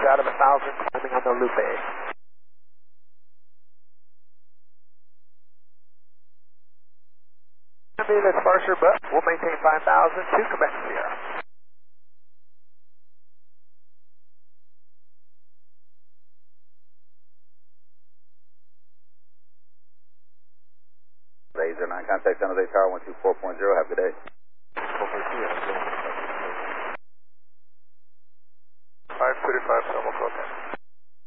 out of 1,000, climbing on the Lupe. Be the sparser, but we'll maintain 5,000 to Quebec Sierra. Laser 9, contact San Jose Tower 124.0, have a good day. 535, Selma,